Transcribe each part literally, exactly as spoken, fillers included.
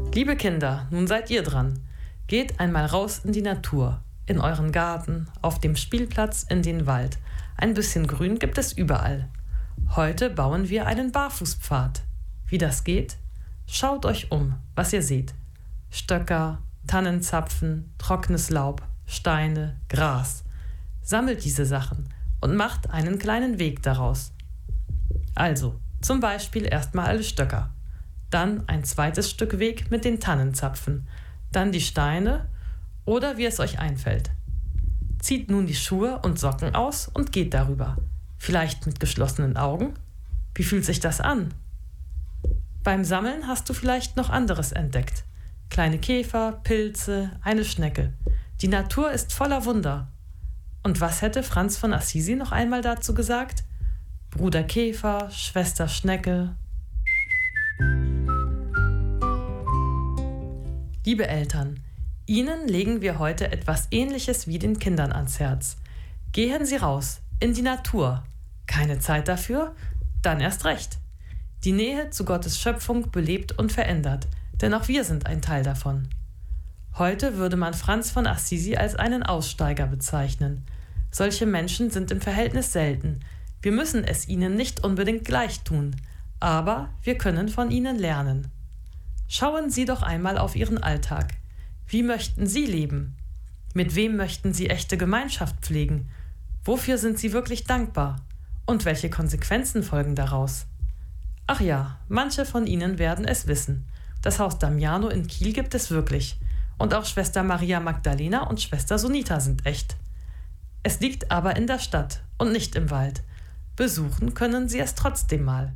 Liebe Kinder, nun seid ihr dran. Geht einmal raus in die Natur, in euren Garten, auf dem Spielplatz, in den Wald. Ein bisschen Grün gibt es überall. Heute bauen wir einen Barfußpfad. Wie das geht? Schaut euch um, was ihr seht. Stöcker, Tannenzapfen, trockenes Laub, Steine, Gras. Sammelt diese Sachen und macht einen kleinen Weg daraus. Also, zum Beispiel erstmal alle Stöcker. Dann ein zweites Stück Weg mit den Tannenzapfen. Dann die Steine oder wie es euch einfällt. Zieht nun die Schuhe und Socken aus und geht darüber. Vielleicht mit geschlossenen Augen? Wie fühlt sich das an? Beim Sammeln hast du vielleicht noch anderes entdeckt. Kleine Käfer, Pilze, eine Schnecke. Die Natur ist voller Wunder. Und was hätte Franz von Assisi noch einmal dazu gesagt? Bruder Käfer, Schwester Schnecke. Liebe Eltern, Ihnen legen wir heute etwas Ähnliches wie den Kindern ans Herz. Gehen Sie raus, in die Natur. Keine Zeit dafür? Dann erst recht. Die Nähe zu Gottes Schöpfung belebt und verändert, denn auch wir sind ein Teil davon. Heute würde man Franz von Assisi als einen Aussteiger bezeichnen. Solche Menschen sind im Verhältnis selten. Wir müssen es ihnen nicht unbedingt gleich tun, aber wir können von ihnen lernen. Schauen Sie doch einmal auf Ihren Alltag. Wie möchten Sie leben? Mit wem möchten Sie echte Gemeinschaft pflegen? Wofür sind Sie wirklich dankbar? Und welche Konsequenzen folgen daraus? Ach ja, manche von Ihnen werden es wissen. Das Haus Damiano in Kiel gibt es wirklich. Und auch Schwester Maria Magdalena und Schwester Sunita sind echt. Es liegt aber in der Stadt und nicht im Wald. Besuchen können Sie es trotzdem mal.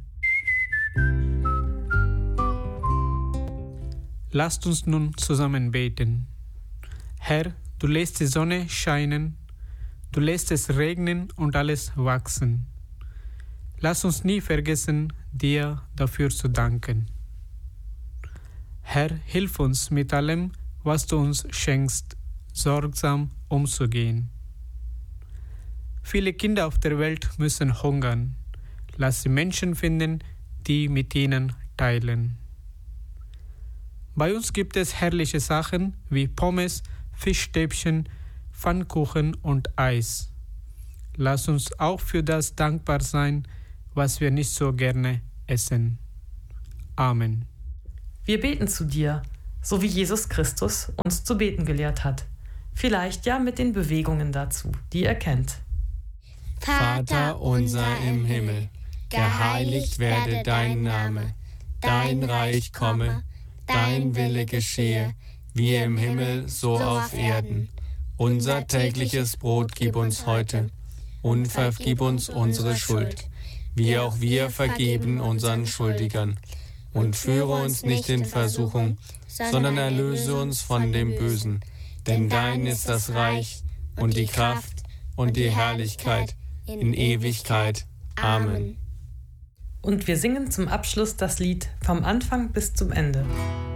Lasst uns nun zusammen beten. Herr, du lässt die Sonne scheinen, du lässt es regnen und alles wachsen. Lass uns nie vergessen, dir dafür zu danken. Herr, hilf uns mit allem, was du uns schenkst, sorgsam umzugehen. Viele Kinder auf der Welt müssen hungern. Lass sie Menschen finden, die mit ihnen teilen. Bei uns gibt es herrliche Sachen wie Pommes, Fischstäbchen, Pfannkuchen und Eis. Lass uns auch für das dankbar sein, was wir nicht so gerne essen. Amen. Wir beten zu dir, so wie Jesus Christus uns zu beten gelehrt hat. Vielleicht ja mit den Bewegungen dazu, die ihr kennt. Vater unser im Himmel, geheiligt werde dein Name, dein Reich komme, dein Wille geschehe, wie im Himmel, so auf Erden. Unser tägliches Brot gib uns heute und vergib uns unsere Schuld, wie auch wir vergeben unseren Schuldigern. Und führe uns nicht in Versuchung, sondern erlöse uns von dem Bösen. Denn dein ist das Reich und die Kraft und die Herrlichkeit in Ewigkeit. Amen. Und wir singen zum Abschluss das Lied vom Anfang bis zum Ende.